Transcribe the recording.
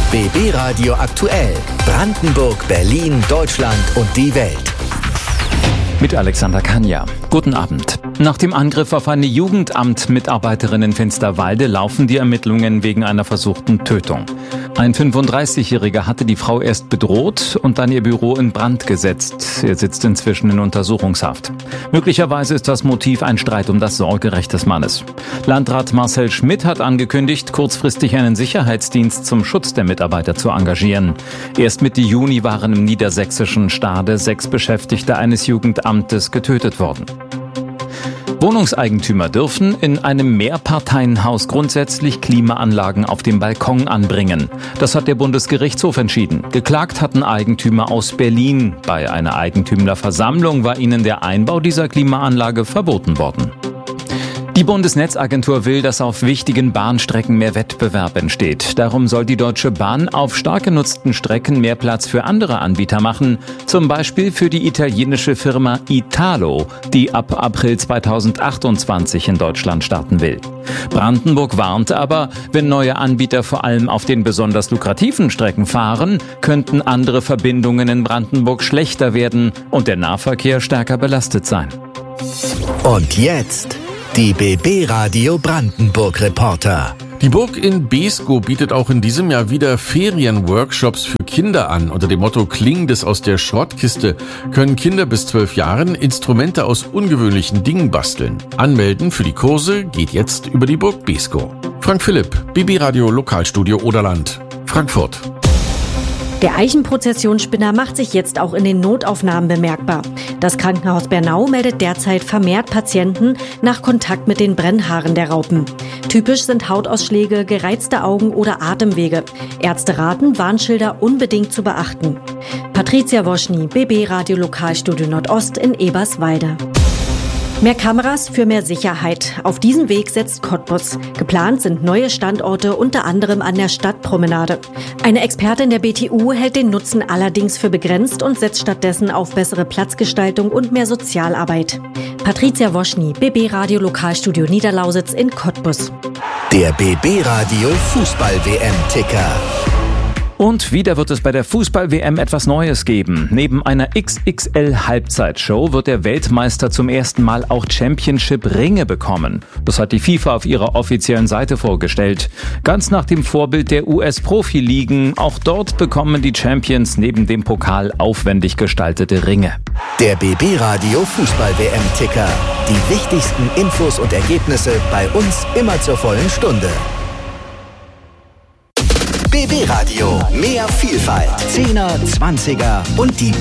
BB Radio aktuell. Brandenburg, Berlin, Deutschland und die Welt. Mit Alexander Kania. Guten Abend. Nach dem Angriff auf eine Jugendamt-Mitarbeiterin in Finsterwalde laufen die Ermittlungen wegen einer versuchten Tötung. Ein 35-Jähriger hatte die Frau erst bedroht und dann ihr Büro in Brand gesetzt. Er sitzt inzwischen in Untersuchungshaft. Möglicherweise ist das Motiv ein Streit um das Sorgerecht des Mannes. Landrat Marcel Schmidt hat angekündigt, kurzfristig einen Sicherheitsdienst zum Schutz der Mitarbeiter zu engagieren. Erst Mitte Juni waren im niedersächsischen Stade 6 Beschäftigte eines Jugendamtes getötet worden. Wohnungseigentümer dürfen in einem Mehrparteienhaus grundsätzlich Klimaanlagen auf dem Balkon anbringen. Das hat der Bundesgerichtshof entschieden. Geklagt hatten Eigentümer aus Berlin. Bei einer Eigentümerversammlung war ihnen der Einbau dieser Klimaanlage verboten worden. Die Bundesnetzagentur will, dass auf wichtigen Bahnstrecken mehr Wettbewerb entsteht. Darum soll die Deutsche Bahn auf stark genutzten Strecken mehr Platz für andere Anbieter machen. Zum Beispiel für die italienische Firma Italo, die ab April 2028 in Deutschland starten will. Brandenburg warnt aber, wenn neue Anbieter vor allem auf den besonders lukrativen Strecken fahren, könnten andere Verbindungen in Brandenburg schlechter werden und der Nahverkehr stärker belastet sein. Und jetzt die BB Radio Brandenburg Reporter. Die Burg in Beeskow bietet auch in diesem Jahr wieder Ferienworkshops für Kinder an. Unter dem Motto Klingendes aus der Schrottkiste können Kinder bis 12 Jahren Instrumente aus ungewöhnlichen Dingen basteln. Anmelden für die Kurse geht jetzt über die Burg Beeskow. Frank Philipp, BB Radio Lokalstudio Oderland, Frankfurt. Der Eichenprozessionsspinner macht sich jetzt auch in den Notaufnahmen bemerkbar. Das Krankenhaus Bernau meldet derzeit vermehrt Patienten nach Kontakt mit den Brennhaaren der Raupen. Typisch sind Hautausschläge, gereizte Augen oder Atemwege. Ärzte raten, Warnschilder unbedingt zu beachten. Patricia Woschny, BB Radio Lokalstudio Nordost in Eberswalde. Mehr Kameras für mehr Sicherheit. Auf diesen Weg setzt Cottbus. Geplant sind neue Standorte, unter anderem an der Stadtpromenade. Eine Expertin der BTU hält den Nutzen allerdings für begrenzt und setzt stattdessen auf bessere Platzgestaltung und mehr Sozialarbeit. Patricia Woschny, BB Radio Lokalstudio Niederlausitz in Cottbus. Der BB Radio Fußball-WM-Ticker. Und wieder wird es bei der Fußball-WM etwas Neues geben. Neben einer XXL-Halbzeitshow wird der Weltmeister zum ersten Mal auch Championship-Ringe bekommen. Das hat die FIFA auf ihrer offiziellen Seite vorgestellt. Ganz nach dem Vorbild der US-Profi-Ligen. Auch dort bekommen die Champions neben dem Pokal aufwendig gestaltete Ringe. Der BB Radio Fußball-WM-Ticker. Die wichtigsten Infos und Ergebnisse bei uns immer zur vollen Stunde. BB Radio, mehr Vielfalt, 10er, 20er und die